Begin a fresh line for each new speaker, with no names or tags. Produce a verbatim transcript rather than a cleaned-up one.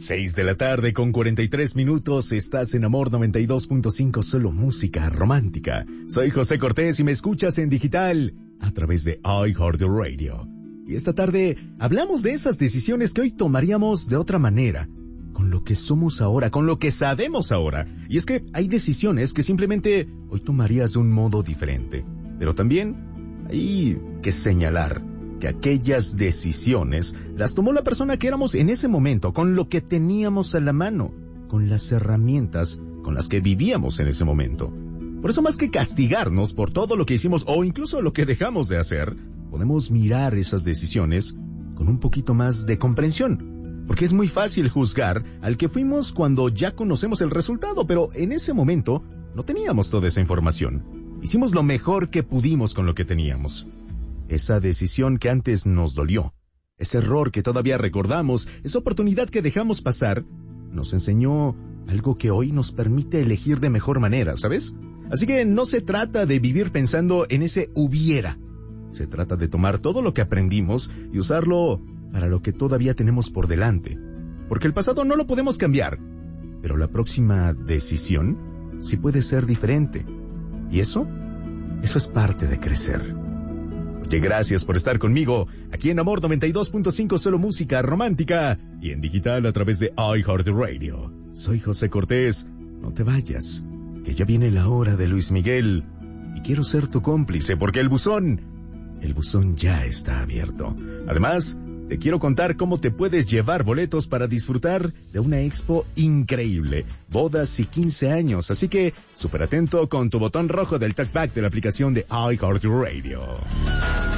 Seis de la tarde con cuarenta y tres minutos, estás en Amor noventa y dos punto cinco, solo música romántica. Soy José Cortés y me escuchas en digital a través de iHeartRadio. Y esta tarde hablamos de esas decisiones que hoy tomaríamos de otra manera, con lo que somos ahora, con lo que sabemos ahora. Y es que hay decisiones que simplemente hoy tomarías de un modo diferente. Pero también hay que señalar que aquellas decisiones las tomó la persona que éramos en ese momento, con lo que teníamos a la mano, con las herramientas con las que vivíamos en ese momento. Por eso, más que castigarnos por todo lo que hicimos o incluso lo que dejamos de hacer, podemos mirar esas decisiones con un poquito más de comprensión. Porque es muy fácil juzgar al que fuimos cuando ya conocemos el resultado, pero en ese momento no teníamos toda esa información. Hicimos lo mejor que pudimos con lo que teníamos. Esa decisión que antes nos dolió, ese error que todavía recordamos, esa oportunidad que dejamos pasar, nos enseñó algo que hoy nos permite elegir de mejor manera, ¿sabes? Así que no se trata de vivir pensando en ese hubiera. Se trata de tomar todo lo que aprendimos y usarlo para lo que todavía tenemos por delante. Porque el pasado no lo podemos cambiar, pero la próxima decisión sí puede ser diferente. Y eso, eso es parte de crecer. Oye, gracias por estar conmigo aquí en Amor noventa y dos punto cinco, solo música romántica y en digital a través de iHeartRadio. Soy José Cortés. No te vayas, que ya viene la hora de Luis Miguel y quiero ser tu cómplice porque el buzón, el buzón ya está abierto. Además, te quiero contar cómo te puedes llevar boletos para disfrutar de una expo increíble, bodas y quince años, así que súper atento con tu botón rojo del talkback de la aplicación de iHeartRadio.